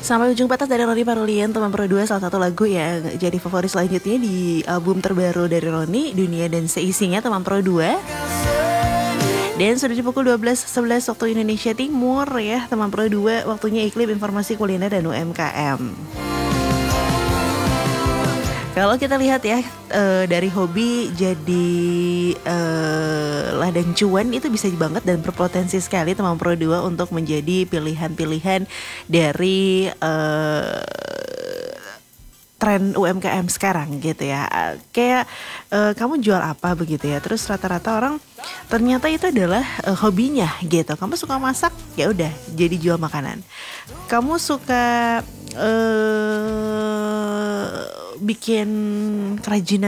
Sampai ujung batas dari Roni Parulian, teman Pro 2, salah satu lagu yang jadi favorit selanjutnya di album terbaru dari Roni, Dunia dan Seisinya, teman Pro 2. Dan sudah di pukul 12.11 waktu Indonesia Timur ya, teman Pro 2, waktunya iklim informasi kuliner dan UMKM. Kalau kita lihat ya, dari hobi jadi ladang cuan itu bisa banget dan berpotensi sekali teman Pro 2 untuk menjadi pilihan-pilihan dari tren UMKM sekarang gitu ya. Kayak kamu jual apa begitu ya. Terus rata-rata orang ternyata itu adalah hobinya gitu. Kamu suka masak, ya udah jadi jual makanan. Kamu suka bikin kerajinan